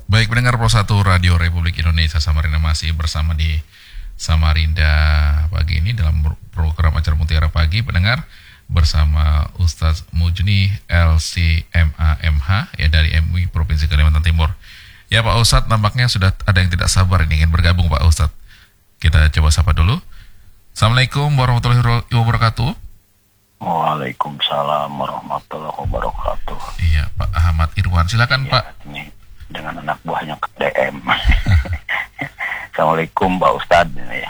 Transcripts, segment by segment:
Baik, pendengar Pro 1 Radio Republik Indonesia Samarinda masih bersama di Samarinda pagi ini dalam program acara Mutiara Pagi, pendengar, bersama Ustadz Mujni LCMAMH ya dari MUI Provinsi Kalimantan Timur. Ya Pak Ustadz, nampaknya sudah ada yang tidak sabar ini ingin bergabung Pak Ustadz. Kita coba sapa dulu. Assalamualaikum warahmatullahi wabarakatuh. Waalaikumsalam warahmatullahi wabarakatuh. Iya, Pak Ahmad Irwan, silakan ya, Pak. Ini dengan anak buahnya ke DM. Assalamualaikum Pak Ustadz. Ya.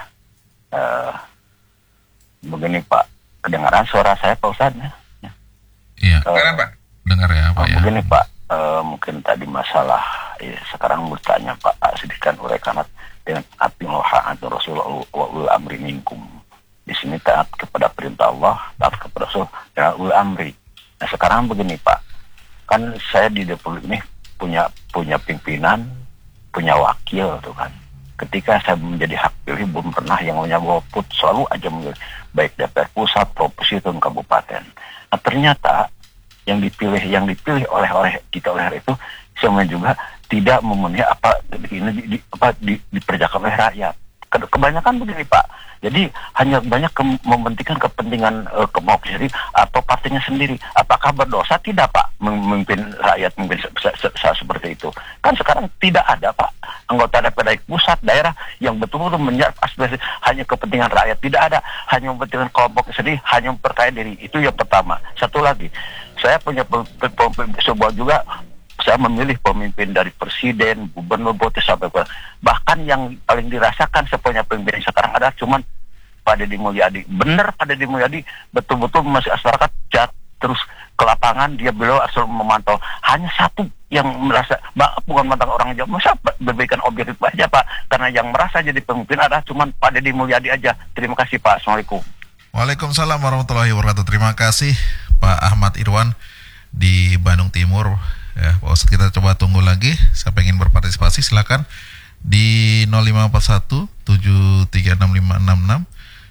Begini Pak, kedengaran suara saya Pak Ustadz? Iya, Pak. Dengar ya Pak ya. Begini Pak, mungkin tadi masalah, sekarang bertanya Pak, sedikitkan uraikan dengan atiullah atau Rasulullah wa ul amri minkum. Di sini taat kepada perintah Allah, taat kepada Rasul, dan ul amri. Nah sekarang begini Pak, kan saya di Republik ini punya pimpinan, punya wakil tuh kan. Ketika saya menjadi hak pilih belum pernah yang namanya golput, selalu aja memilih baik DPR pusat, provinsi dan kabupaten. Nah ternyata yang dipilih oleh kita itu semuanya juga tidak memenuhi apa diperjakan oleh rakyat. Kebanyakan begini Pak. Jadi hanya banyak mementingkan kepentingan kelompok sendiri atau partainya sendiri. Apakah berdosa? Tidak Pak, memimpin rakyat mungkin seperti itu. Kan sekarang tidak ada Pak anggota DPR pusat daerah yang betul-betul menyerap aspirasi hanya kepentingan rakyat. Tidak ada, hanya mementingkan kelompok sendiri, hanya memperkaya diri. Itu yang pertama. Satu lagi, saya punya sebuah juga. Saya memilih pemimpin dari presiden, gubernur, bupati sampai ke bahkan yang paling dirasakan sepunya pemimpin sekarang ada cuman Pak Deddy Mulyadi. Benar Pak Deddy Mulyadi betul-betul masih masyarakat terus ke lapangan, dia beliau asal memantau. Hanya satu yang merasa bukan mantan orang Jawa, masa berberikan objektif aja Pak, karena yang merasa jadi pemimpin ada cuman Pak Deddy Mulyadi aja. Terima kasih Pak. Assalamualaikum. Waalaikumsalam warahmatullahi wabarakatuh. Terima kasih Pak Ahmad Irwan di Bandung Timur. Ya, Pak Ustadz, kita coba tunggu lagi. Saya pengen berpartisipasi, silakan di 0541 736566,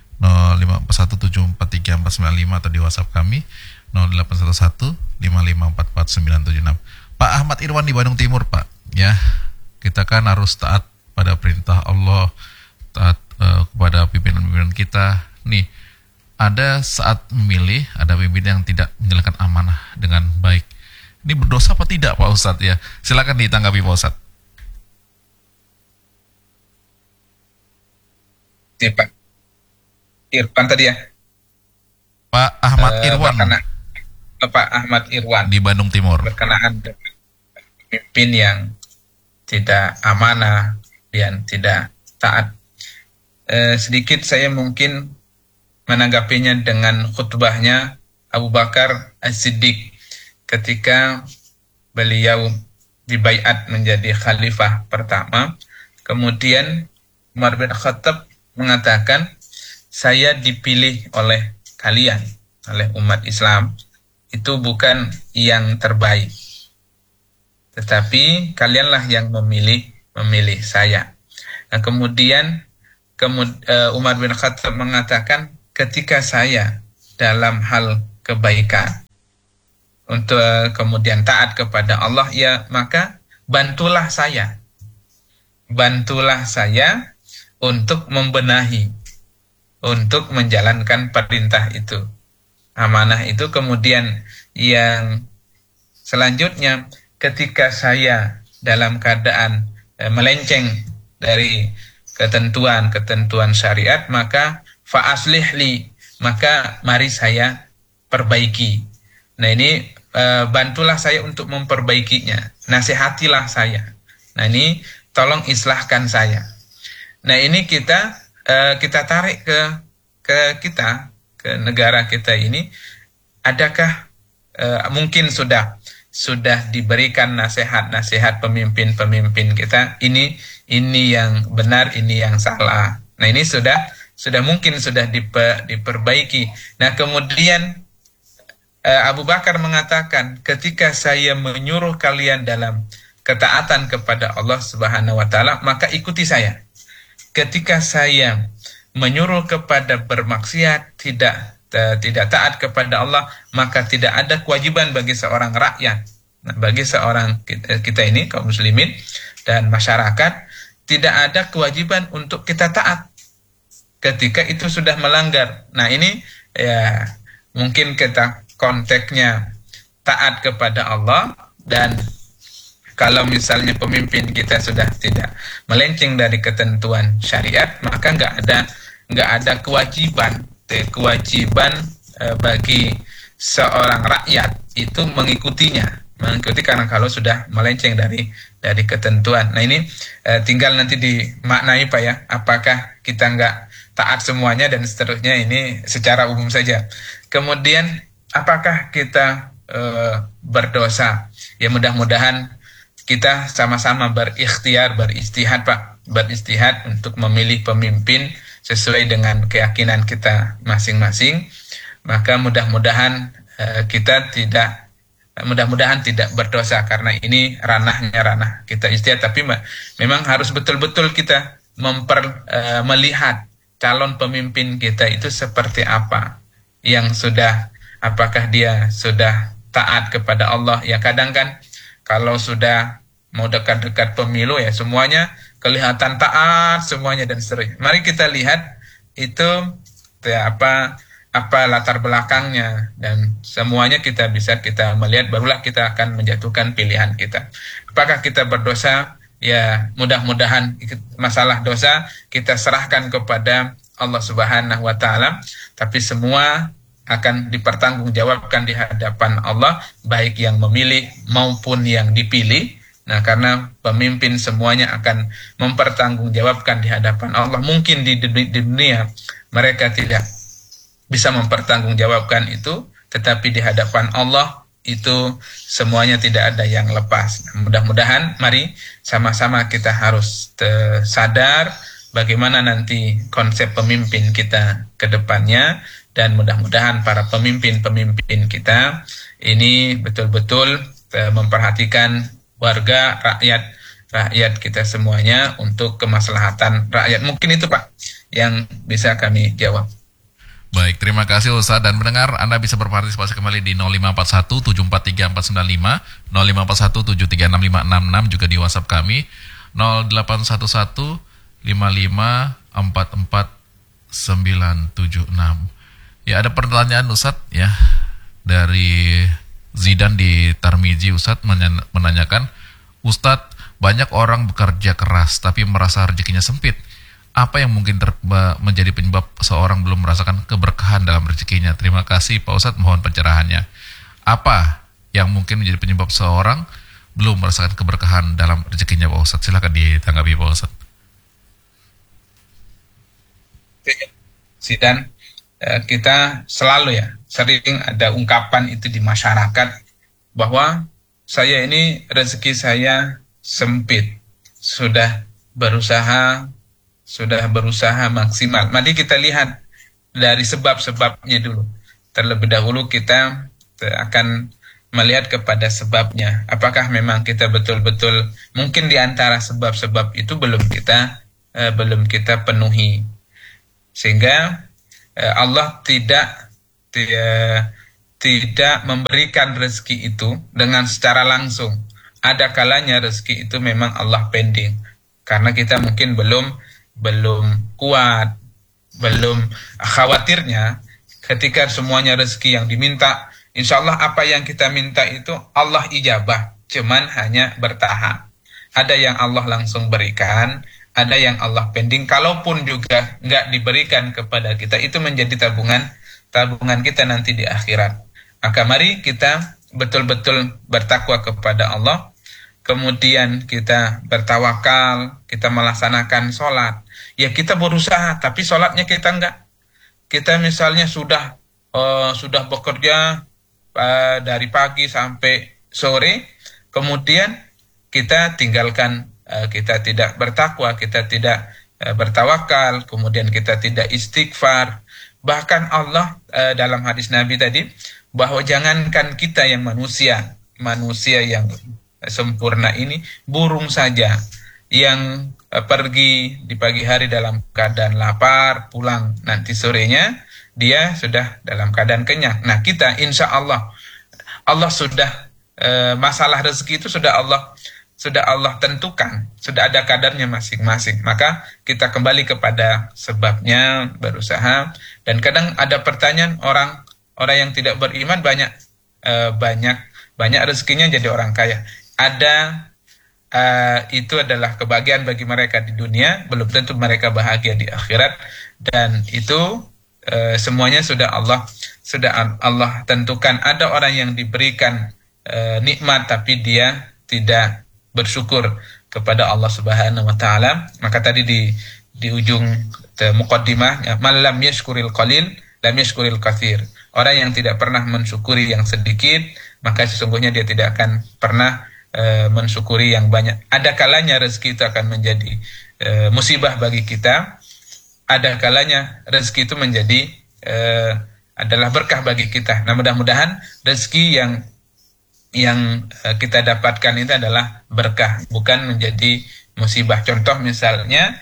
0541 743495 atau di WhatsApp kami 0811 5544 976. Pak Ahmad Irwan di Bandung Timur, Pak. Ya, kita kan harus taat pada perintah Allah, taat kepada pimpinan-pimpinan kita. Nih, ada saat memilih, ada pimpinan yang tidak menjalankan amanah dengan baik. Ini berdosa apa tidak Pak Ustadz ya? Silakan ditanggapi Pak Ustadz. Pak Irwan tadi ya? Pak Ahmad Irwan. Pak Ahmad Irwan di Bandung Timur. Berkenaan dengan pemimpin yang tidak amanah dan tidak taat. Sedikit saya mungkin menanggapinya dengan khutbahnya Abu Bakar As-Siddiq ketika beliau dibaiat menjadi khalifah pertama. Kemudian Umar bin Khattab mengatakan, saya dipilih oleh kalian, oleh umat Islam, itu bukan yang terbaik, tetapi kalianlah yang memilih saya. Nah, kemudian Umar bin Khattab mengatakan, ketika saya dalam hal kebaikan untuk kemudian taat kepada Allah, ya maka bantulah saya untuk membenahi, untuk menjalankan perintah itu, amanah itu. Kemudian yang selanjutnya, ketika saya dalam keadaan melenceng dari ketentuan syariat, maka fa'aslih li, maka mari saya perbaiki. Nah ini bantulah saya untuk memperbaikinya, nasihatilah saya. Nah ini tolong islahkan saya. Nah ini kita tarik ke negara kita ini. Adakah mungkin sudah diberikan nasihat pemimpin kita, ini yang benar, ini yang salah. Nah ini sudah mungkin diperbaiki. Nah kemudian Abu Bakar mengatakan, ketika saya menyuruh kalian dalam ketaatan kepada Allah Subhanahu wa taala, maka ikuti saya. Ketika saya menyuruh kepada bermaksiat, tidak taat kepada Allah, maka tidak ada kewajiban bagi seorang rakyat Nah, bagi seorang kita ini kaum muslimin dan masyarakat, tidak ada kewajiban untuk kita taat ketika itu sudah melanggar. Nah, ini ya mungkin kita konteksnya taat kepada Allah, dan kalau misalnya pemimpin kita sudah tidak melenceng dari ketentuan syariat, maka nggak ada kewajiban bagi seorang rakyat itu mengikuti, karena kalau sudah melenceng dari ketentuan. Nah, ini tinggal nanti dimaknai Pak ya, apakah kita nggak taat semuanya dan seterusnya, ini secara umum saja. Kemudian apakah kita berdosa? Ya mudah-mudahan kita sama-sama beristihad Pak, beristihad untuk memilih pemimpin sesuai dengan keyakinan kita masing-masing. Maka mudah-mudahan tidak berdosa, karena ini ranah kita istihad. Tapi memang harus betul-betul kita melihat calon pemimpin kita itu seperti apa, apakah dia sudah taat kepada Allah. Ya kadang kan kalau sudah mau dekat-dekat pemilu ya semuanya kelihatan taat semuanya dan seterusnya. Mari kita lihat itu apa latar belakangnya, dan semuanya kita melihat, barulah kita akan menjatuhkan pilihan kita. Apakah kita berdosa? Ya mudah-mudahan masalah dosa kita serahkan kepada Allah Subhanahu wa taala, tapi semua akan dipertanggungjawabkan di hadapan Allah, baik yang memilih maupun yang dipilih. Nah, karena pemimpin semuanya akan mempertanggungjawabkan di hadapan Allah. Mungkin di dunia mereka tidak bisa mempertanggungjawabkan itu, tetapi di hadapan Allah itu semuanya tidak ada yang lepas. Mudah-mudahan mari sama-sama kita harus sadar bagaimana nanti konsep pemimpin kita ke depannya, dan mudah-mudahan para pemimpin-pemimpin kita ini betul-betul memperhatikan warga, rakyat kita semuanya untuk kemaslahatan rakyat. Mungkin itu Pak yang bisa kami jawab. Baik, terima kasih Ustaz. Dan mendengar, Anda bisa berpartisipasi kembali di 0541 743 495, 0541 736 566, juga di WhatsApp kami 0811 55 44 976. Ya, ada pertanyaan Ustaz ya dari Zidan di Tarmizi. Ustaz menanyakan, Ustaz, banyak orang bekerja keras tapi merasa rezekinya sempit. Apa yang mungkin menjadi penyebab seorang belum merasakan keberkahan dalam rezekinya? Terima kasih Pak Ustadz, mohon pencerahannya. Apa yang mungkin menjadi penyebab seorang belum merasakan keberkahan dalam rezekinya Pak Ustadz? Silakan ditanggapi Pak Ustadz. Dan kita selalu sering ada ungkapan itu di masyarakat bahwa saya ini rezeki saya sempit, sudah berusaha maksimal. Mari kita lihat dari sebab-sebabnya dulu. Terlebih dahulu kita akan melihat kepada sebabnya. Apakah memang kita betul-betul mungkin di antara sebab-sebab itu belum kita penuhi, sehingga Allah tidak memberikan rezeki itu dengan secara langsung. Ada kalanya rezeki itu memang Allah pending, karena kita mungkin belum kuat, belum khawatirnya ketika semuanya rezeki yang diminta, insya Allah apa yang kita minta itu Allah ijabah, cuman hanya bertahap. Ada yang Allah langsung berikan, ada yang Allah pending. Kalaupun juga nggak diberikan kepada kita, itu menjadi tabungan kita nanti di akhirat. Maka mari kita betul-betul bertakwa kepada Allah, kemudian kita bertawakal, kita melaksanakan sholat. Ya kita berusaha, tapi sholatnya kita enggak. Kita misalnya sudah bekerja dari pagi sampai sore, kemudian kita tinggalkan, kita tidak bertakwa, kita tidak bertawakal, kemudian kita tidak istighfar. Bahkan Allah dalam hadis Nabi tadi, bahwa jangankan kita yang manusia yang sempurna ini, burung saja yang pergi di pagi hari dalam keadaan lapar, pulang nanti sorenya dia sudah dalam keadaan kenyang. Nah kita insya Allah sudah masalah rezeki itu sudah Allah tentukan, sudah ada kadarnya masing-masing. Maka kita kembali kepada sebabnya, berusaha. Dan kadang ada pertanyaan, orang yang tidak beriman banyak rezekinya jadi orang kaya. Itu adalah kebahagiaan bagi mereka di dunia, belum tentu mereka bahagia di akhirat. Dan itu semuanya sudah Allah tentukan. Ada orang yang diberikan nikmat tapi dia tidak bersyukur kepada Allah Subhanahu wa taala. Maka tadi di ujung muqaddimah, man lam yashkuril qalil lam yashkuril katsir. Orang yang tidak pernah mensyukuri yang sedikit, maka sesungguhnya dia tidak akan pernah mensyukuri yang banyak. Ada kalanya rezeki itu akan menjadi musibah bagi kita. Ada kalanya rezeki itu menjadi adalah berkah bagi kita. Nah, mudah-mudahan rezeki yang kita dapatkan itu adalah berkah, bukan menjadi musibah. Contoh misalnya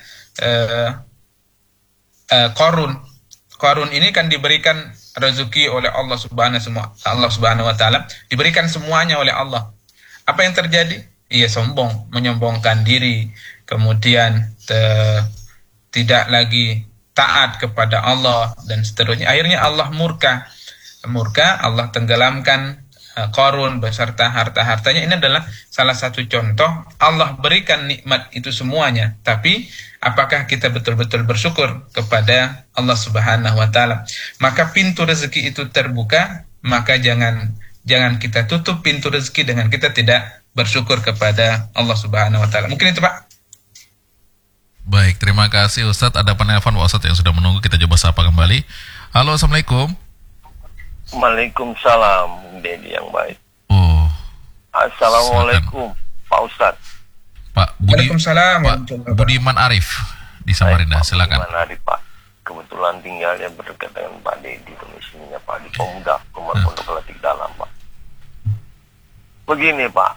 Qarun ini kan diberikan rezeki oleh Allah Subhanahu wa taala, diberikan semuanya oleh Allah. Apa yang terjadi? Ia sombong, menyombongkan diri, kemudian tidak lagi taat kepada Allah dan seterusnya. Akhirnya Allah murka, Allah tenggelamkan Qarun beserta harta-hartanya. Ini adalah salah satu contoh Allah berikan nikmat itu semuanya, tapi apakah kita betul-betul bersyukur kepada Allah Subhanahu wa taala? Maka pintu rezeki itu terbuka, maka jangan kita tutup pintu rezeki dengan kita tidak bersyukur kepada Allah Subhanahu wa taala. Mungkin itu, Pak. Baik, terima kasih Ustadz. Ada penelpon Pak Ustadz yang sudah menunggu, kita coba sapa kembali. Halo, Assalamualaikum. Waalaikumsalam, Dedi yang baik. Oh. Assalamualaikum, Pak Ustadz. Pak Waalaikumsalam. Pak Budiman Arif di Samarinda, silakan. Budiman Arif, Pak. Kebetulan tinggalnya berdekat dengan Pak Dedi, domisilinya Pak di Pemuda, Rumah Pondok Kelati Dalam, Pak. Begini, Pak.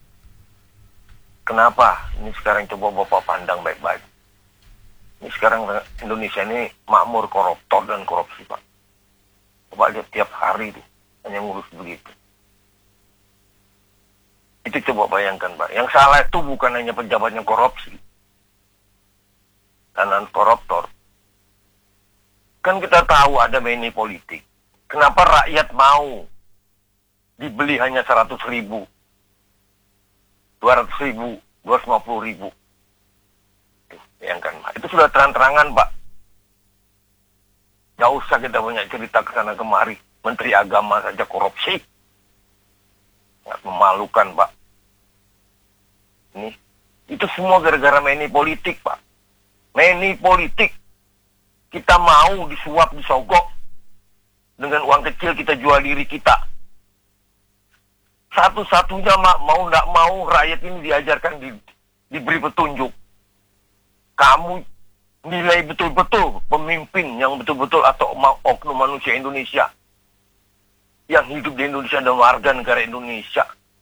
Kenapa? Ini sekarang coba Bapak pandang baik-baik. Ini sekarang Indonesia ini makmur koruptor dan korupsi, Pak. Coba lihat tiap hari tuh, hanya ngurus begitu. Itu coba bayangkan, Pak. Yang salah itu bukan hanya pejabatnya korupsi dan koruptor. Kan kita tahu ada money politik. Kenapa rakyat mau dibeli hanya 100.000, 200.000, 250.000? Bayangkan, Pak. Itu sudah terang-terangan, Pak. Gak usah kita banyak cerita ke sana kemari. Menteri Agama saja korupsi. Sangat memalukan, Pak. Ini, itu semua gara-gara money politik, Pak. Money politik. Kita mau disuap, disogok. Dengan uang kecil kita jual diri kita. Satu-satunya mau nggak mau rakyat ini diajarkan, diberi petunjuk. Kamu nilai betul-betul pemimpin yang betul-betul atau oknum manusia Indonesia yang hidup di Indonesia dan warga negara Indonesia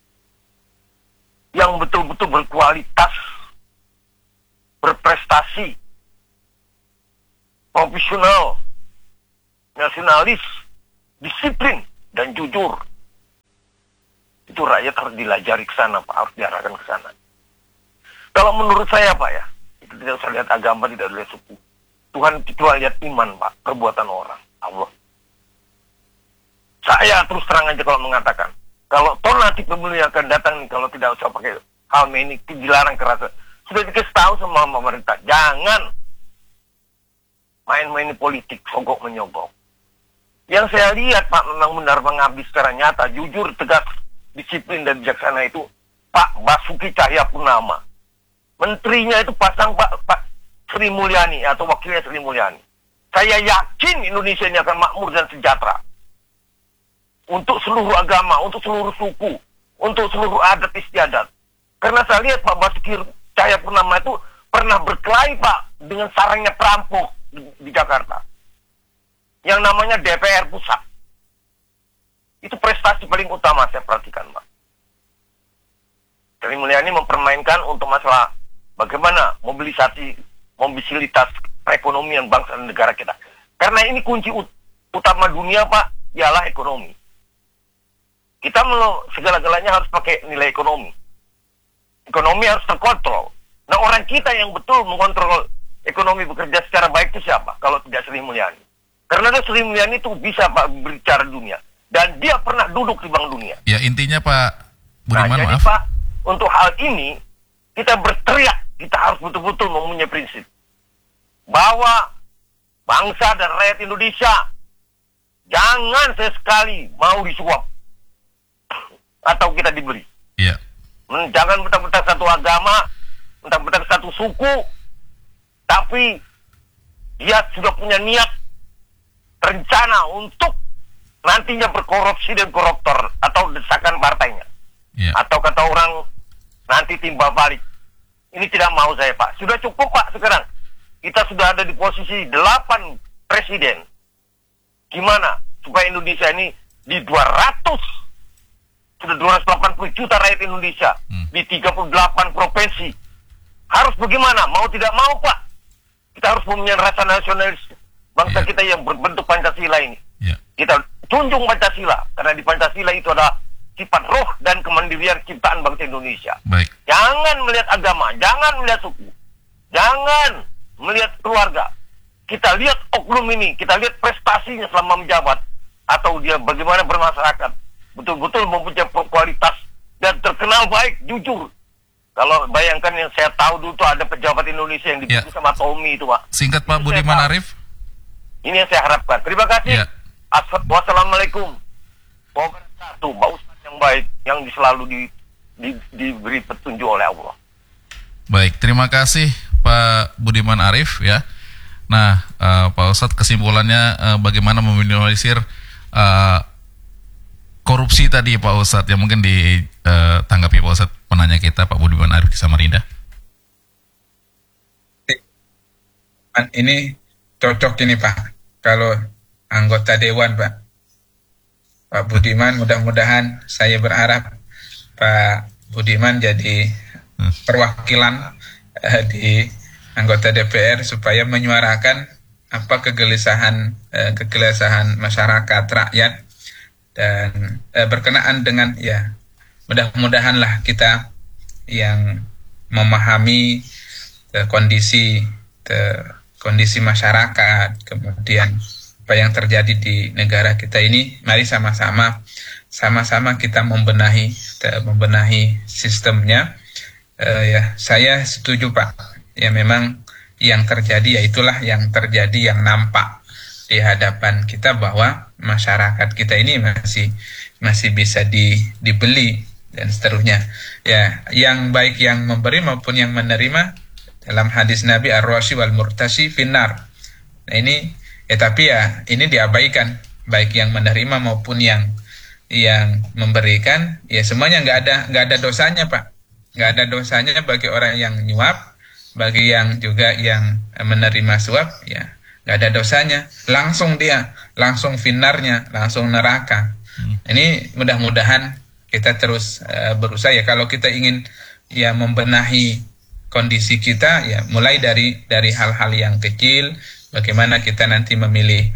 yang betul-betul berkualitas, berprestasi, profesional, nasionalis, disiplin, dan jujur. Itu rakyat harus dilajari ke sana, Pak, harus diarahkan ke sana. Kalau menurut saya, Pak, ya, itu tidak usah lihat agama, tidak lihat suku. Tuhan cuma lihat iman, Pak, perbuatan orang, Allah. Saya terus terang aja kalau mengatakan, kalau toh nanti pemilu yang akan datang nih, kalau tidak usah pakai hal ini, dilarang kerasa. Sudah dikasih tahu sama pemerintah, jangan main-main politik, sogok menyogok. Yang saya lihat, Pak, memang benar mengabdi secara nyata, jujur, tegas, disiplin dan bijaksana itu Pak Basuki Cahayapurnama. Menterinya itu pasang Pak Sri Mulyani atau wakilnya Sri Mulyani. Saya yakin Indonesia ini akan makmur dan sejahtera. Untuk seluruh agama, untuk seluruh suku, untuk seluruh adat istiadat. Karena saya lihat Pak Basuki Cahayapurnama itu pernah berkelahi, Pak, dengan sarangnya perampok di Jakarta. Yang namanya DPR Pusat. Itu prestasi paling utama saya perhatikan, Pak. Sri Mulyani mempermainkan untuk masalah bagaimana mobilitas perekonomian bangsa dan negara kita. Karena ini kunci utama dunia, Pak, ialah ekonomi. Kita segala-galanya harus pakai nilai ekonomi. Ekonomi harus terkontrol. Nah, orang kita yang betul mengontrol ekonomi bekerja secara baik itu siapa? Kalau tidak Sri Mulyani. Karena Sri Mulyani itu bisa Pak berbicara dunia. Dan dia pernah duduk di Bank Dunia. Ya, intinya Pak Budiman, jadi maaf. Pak, untuk hal ini kita berteriak, kita harus betul-betul mempunyai prinsip bahwa bangsa dan rakyat Indonesia jangan sesekali mau disuap atau kita diberi. Iya. Jangan mentang-mentang satu agama, mentang-mentang satu suku, tapi dia sudah punya niat, rencana untuk nantinya berkorupsi dan koruptor atau desakan partainya. Iya. Atau kata orang nanti timbal balik. Ini tidak mau saya, Pak. Sudah cukup, Pak, sekarang. Kita sudah ada di posisi 8 presiden. Gimana supaya Indonesia ini di 280 juta rakyat Indonesia di 38 provinsi. Harus bagaimana? Mau tidak mau, Pak. Kita harus mempunyai rasa nasionalis bangsa kita yang berbentuk Pancasila ini. Kita junjung Pancasila, karena di Pancasila itu ada sifat roh dan kemandirian ciptaan bangsa Indonesia. Baik. Jangan melihat agama, jangan melihat suku, jangan melihat keluarga. Kita lihat oknum ini, kita lihat prestasinya selama menjabat, atau dia bagaimana bermasyarakat, betul-betul mempunyai kualitas dan terkenal baik, jujur. Kalau bayangkan yang saya tahu dulu tuh ada pejabat Indonesia yang dibunuh sama Tommy itu, Pak. Singkat Pak Budiman Arif. Ini yang saya harapkan. Terima kasih. Wassalamualaikum. Wabarakatuh. Pak Ustaz yang baik, yang selalu diberi petunjuk oleh Allah. Baik, terima kasih Pak Budiman Arif ya. Nah, Pak Ustadz, kesimpulannya bagaimana meminimalisir korupsi tadi Pak Ustadz, yang mungkin ditanggapi Pak Ustadz penanya kita Pak Budiman Arif di Samarinda. Ini cocok ini Pak, kalau anggota Dewan Pak Budiman, mudah-mudahan saya berharap Pak Budiman jadi perwakilan di anggota DPR supaya menyuarakan apa kegelisahan masyarakat rakyat, dan berkenaan dengan mudah-mudahanlah kita yang memahami kondisi masyarakat, kemudian apa yang terjadi di negara kita ini, mari sama-sama kita membenahi sistemnya. Saya setuju Pak. Ya memang yang terjadi itulah yang terjadi, yang nampak di hadapan kita, bahwa masyarakat kita ini masih bisa dibeli dan seterusnya. Ya, yang baik yang memberi maupun yang menerima, dalam hadis Nabi ar-rashi wal murtashi finnar. Nah ini tapi ini diabaikan, baik yang menerima maupun yang memberikan, ya semuanya nggak ada dosanya Pak, nggak ada dosanya bagi orang yang nyuap, bagi yang juga yang menerima suap, ya nggak ada dosanya, langsung finarnya, langsung neraka. Ini mudah-mudahan kita terus berusaha ya, kalau kita ingin membenahi kondisi kita, ya mulai dari hal-hal yang kecil. Bagaimana kita nanti memilih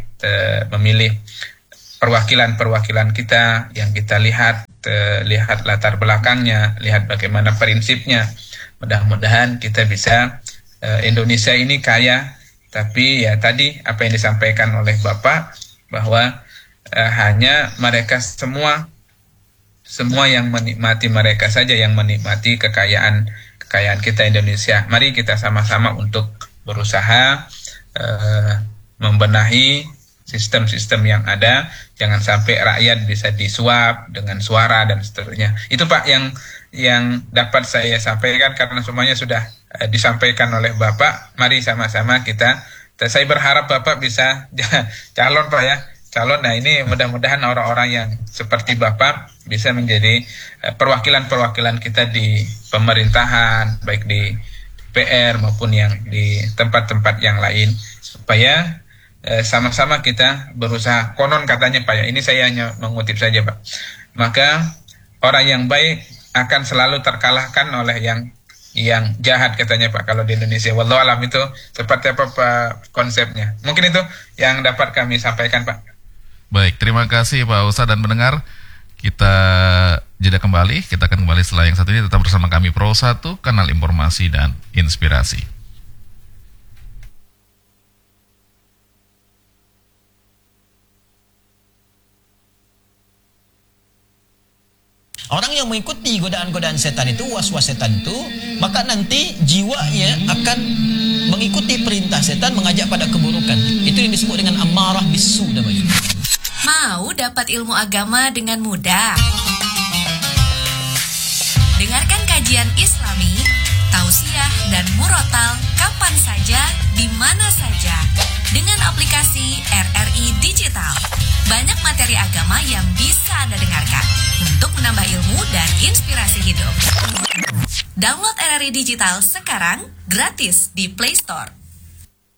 perwakilan kita, yang kita lihat latar belakangnya, lihat bagaimana prinsipnya. Mudah-mudahan kita bisa, Indonesia ini kaya, tapi ya tadi apa yang disampaikan oleh Bapak, bahwa hanya mereka semua yang menikmati, mereka saja yang menikmati kekayaan kita Indonesia. Mari kita sama-sama untuk berusaha membenahi sistem-sistem yang ada, jangan sampai rakyat bisa disuap dengan suara dan seterusnya. Itu Pak yang dapat saya sampaikan, karena semuanya sudah disampaikan oleh Bapak. Mari sama-sama kita, saya berharap Bapak bisa calon Pak ya, calon. Nah ini mudah-mudahan orang-orang yang seperti Bapak bisa menjadi perwakilan-perwakilan kita di pemerintahan, baik di PR maupun yang di tempat-tempat yang lain, supaya sama-sama kita berusaha. Konon katanya Pak ya, ini saya hanya mengutip saja Pak, maka orang yang baik akan selalu terkalahkan oleh yang jahat katanya Pak, kalau di Indonesia. Wallahu alam, itu seperti apa Pak konsepnya. Mungkin itu yang dapat kami sampaikan Pak. Baik, terima kasih Pak Ustadz dan pendengar. Kita jeda kembali, kita akan kembali setelah yang satu ini. Tetap bersama kami Pro 1, kanal informasi dan inspirasi. Orang yang mengikuti godaan-godaan setan itu, was-was setan itu, maka nanti jiwanya akan mengikuti perintah setan, mengajak pada keburukan. Itu yang disebut dengan amarah bisu namanya. Mau dapat ilmu agama dengan mudah? Dengarkan kajian Islami, tausiah dan murotal kapan saja, di mana saja dengan aplikasi RRI Digital. Banyak materi agama yang bisa Anda dengarkan untuk menambah ilmu dan inspirasi hidup. Download RRI Digital sekarang gratis di Play Store.